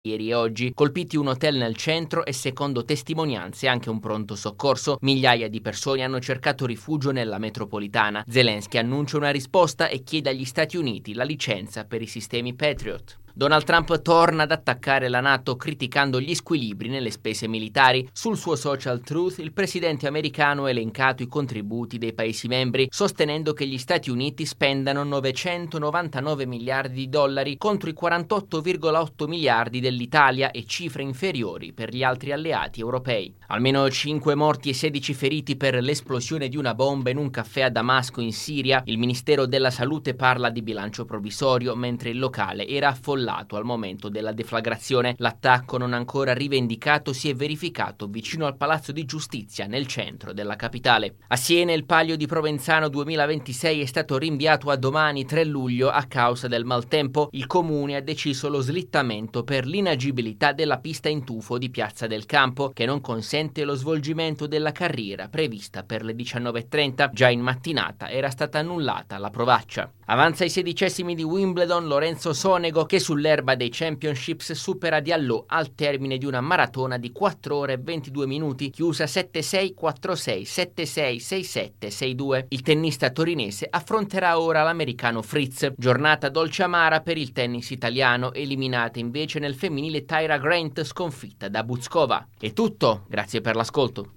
ieri e oggi, colpiti un hotel nel centro e secondo testimonianze anche un pronto soccorso. Migliaia di persone hanno cercato rifugio nella metropolitana. Zelensky annuncia una risposta e chiede agli Stati Uniti la licenza per i sistemi Patriot. Donald Trump torna ad attaccare la NATO criticando gli squilibri nelle spese militari. Sul suo social Truth il presidente americano ha elencato i contributi dei Paesi membri, sostenendo che gli Stati Uniti spendano 999 miliardi di dollari contro i 48,8 miliardi dell'Italia e cifre inferiori per gli altri alleati europei. Almeno 5 morti e 16 feriti per l'esplosione di una bomba in un caffè a Damasco in Siria. Il Ministero della Salute parla di bilancio provvisorio, mentre il locale era affollato al momento della deflagrazione. L'attacco non ancora rivendicato si è verificato vicino al Palazzo di Giustizia nel centro della capitale. A Siena il Palio di Provenzano 2026 è stato rinviato a domani 3 luglio a causa del maltempo. Il comune ha deciso lo slittamento per l'inagibilità della pista in tufo di Piazza del Campo, che non consente lo svolgimento della carriera prevista per le 19:30. Già in mattinata era stata annullata la provaccia. Avanza ai 16esimi di Wimbledon Lorenzo Sonego, che sull'erba dei Championships supera Diallo al termine di una maratona di 4 ore e 22 minuti, chiusa 7-6, 4-6, 7-6, 6-7, 6-2. Il tennista torinese affronterà ora l'americano Fritz. Giornata dolce amara per il tennis italiano, eliminata invece nel femminile Tyra Grant, sconfitta da Buzkova. È tutto, grazie per l'ascolto.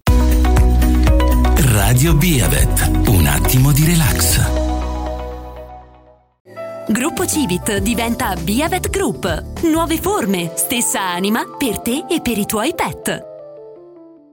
Radio Biavet, un attimo di relax. Gruppo Civit diventa Biavet Group. Nuove forme, stessa anima per te e per i tuoi pet.